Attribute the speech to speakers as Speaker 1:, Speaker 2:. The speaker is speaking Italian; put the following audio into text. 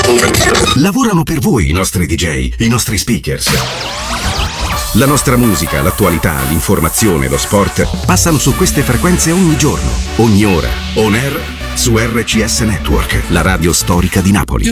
Speaker 1: Lavorano per voi i nostri DJ, i nostri speakers. La nostra musica, l'attualità, l'informazione, lo sport passano su queste frequenze ogni giorno, ogni ora, on air su RCS Network, la radio storica di Napoli.